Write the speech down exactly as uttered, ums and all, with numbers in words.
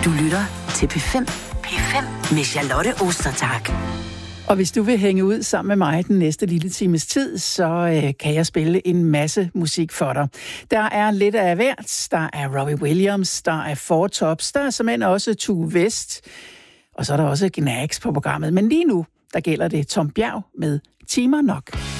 Du lytter til P fem. P fem med Charlotte Ostertag. Og hvis du vil hænge ud sammen med mig den næste lille times tid, så øh, kan jeg spille en masse musik for dig. Der er lidt af hvert. Der er Robbie Williams, der er Four Tops, der er såmænd også Tue West, og så er der også Gnags på programmet. Men lige nu, der gælder det Tom Bjerg med Timer Nok.